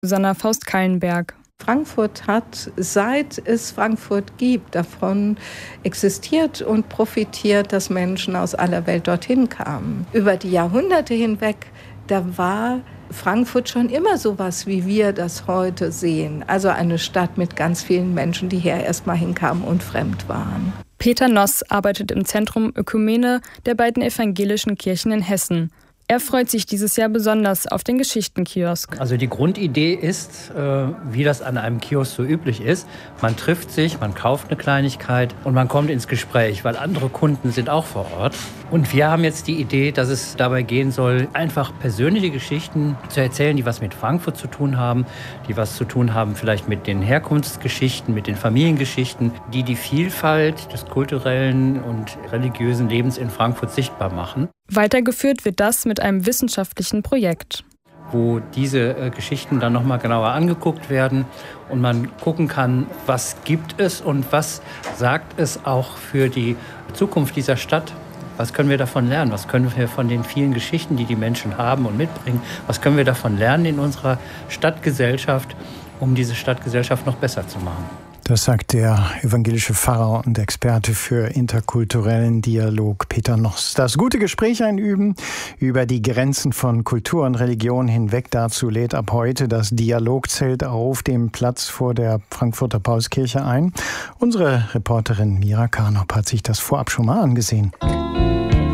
Susanna Faust-Kallenberg. Frankfurt hat, seit es Frankfurt gibt, davon existiert und profitiert, dass Menschen aus aller Welt dorthin kamen. Über die Jahrhunderte hinweg, da war Frankfurt schon immer sowas, wie wir das heute sehen. Also eine Stadt mit ganz vielen Menschen, die hier erstmal hinkamen und fremd waren. Peter Noss arbeitet im Zentrum Ökumene der beiden evangelischen Kirchen in Hessen. Er freut sich dieses Jahr besonders auf den Geschichtenkiosk. Also die Grundidee ist, wie das an einem Kiosk so üblich ist, man trifft sich, man kauft eine Kleinigkeit und man kommt ins Gespräch, weil andere Kunden sind auch vor Ort. Und wir haben jetzt die Idee, dass es dabei gehen soll, einfach persönliche Geschichten zu erzählen, die was mit Frankfurt zu tun haben, die was zu tun haben vielleicht mit den Herkunftsgeschichten, mit den Familiengeschichten, die die Vielfalt des kulturellen und religiösen Lebens in Frankfurt sichtbar machen. Weitergeführt wird das mit einem wissenschaftlichen Projekt, wo diese Geschichten dann nochmal genauer angeguckt werden und man gucken kann, was gibt es und was sagt es auch für die Zukunft dieser Stadt. Was können wir davon lernen? Was können wir von den vielen Geschichten, die die Menschen haben und mitbringen, was können wir davon lernen in unserer Stadtgesellschaft, um diese Stadtgesellschaft noch besser zu machen? Das sagt der evangelische Pfarrer und Experte für interkulturellen Dialog Peter Noss. Das gute Gespräch einüben über die Grenzen von Kultur und Religion hinweg. Dazu lädt ab heute das Dialogzelt auf dem Platz vor der Frankfurter Paulskirche ein. Unsere Reporterin Mira Karnop hat sich das vorab schon mal angesehen.